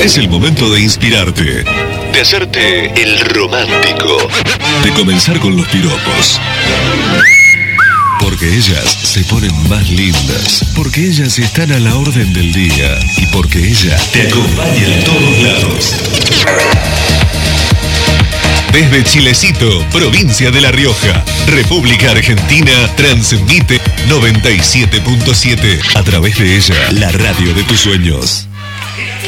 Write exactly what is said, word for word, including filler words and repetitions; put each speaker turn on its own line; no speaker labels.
Es el momento de inspirarte, de hacerte el romántico, de comenzar con los piropos. Porque ellas se ponen más lindas, porque ellas están a la orden del día y porque ella te acompaña a todos lados. Desde Chilecito, provincia de La Rioja, República Argentina, transmite noventa y siete punto siete. A través de ella, la radio de tus sueños.